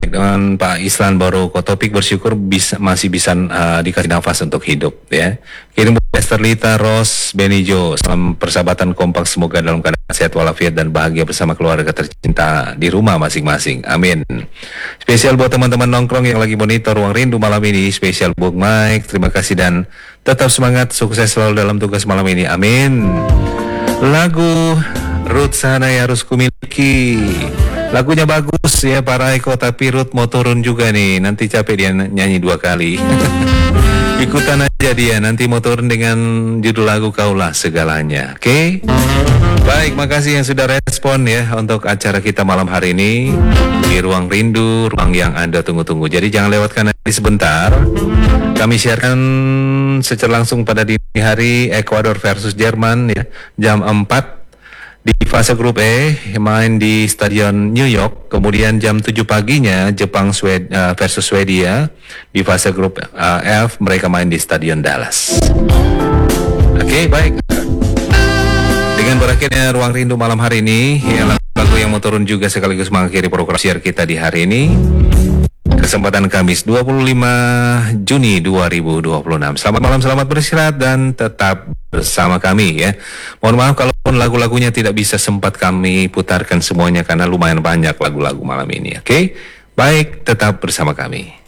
dengan Pak Islan Baroko. Topik bersyukur masih bisa dikasih nafas untuk hidup ya. Kirim buat Esther Lita, Ros, Benijo. Salam persahabatan kompak, semoga dalam keadaan sehat walafiat dan bahagia bersama keluarga tercinta di rumah masing-masing. Amin. Spesial buat teman-teman nongkrong yang lagi monitor Ruang Rindu malam ini. Spesial buat Mike. Terima kasih dan tetap semangat, sukses selalu dalam tugas malam ini. Amin. Lagu Ruth Sahanaya Harus Kumiliki. Lagunya bagus ya Pak Raiko, tapi Ruth mau turun juga nih. Nanti capek dia nyanyi 2 kali. Ikutan aja dia, nanti mau turun dengan judul lagu Kaulah Segalanya. Oke? Baik, makasih yang sudah respon ya untuk acara kita malam hari ini di Ruang Rindu, ruang yang Anda tunggu-tunggu. Jadi jangan lewatkan nanti sebentar. Kami siarkan secara langsung pada dini hari Ekuador versus Jerman ya, jam 4. Di fase grup E main di Stadion New York, kemudian jam 7 paginya Jepang versus Swedia. Di fase grup F mereka main di Stadion Dallas. Oke, baik. Dengan berakhirnya Ruang Rindu malam hari ini, ya, lagu yang mau turun juga sekaligus mengakhiri program siar kita di hari ini. Kesempatan Kamis 25 Juni 2026. Selamat malam, selamat beristirahat dan tetap bersama kami ya. Mohon maaf kalau lagu-lagunya tidak bisa sempat kami putarkan semuanya karena lumayan banyak lagu-lagu malam ini. Oke? Baik, tetap bersama kami.